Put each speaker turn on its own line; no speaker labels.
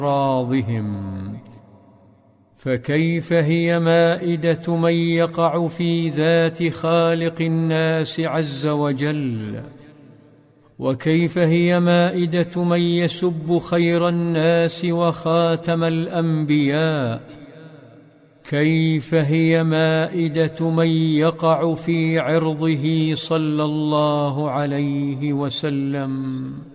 أعراضهم، فكيف هي مائدة من يقع في ذات خالق الناس عز وجل؟ وكيف هي مائدة من يسب خير الناس وخاتم الأنبياء؟ كيف هي مائدة من يقع في عرضه صلى الله عليه وسلم؟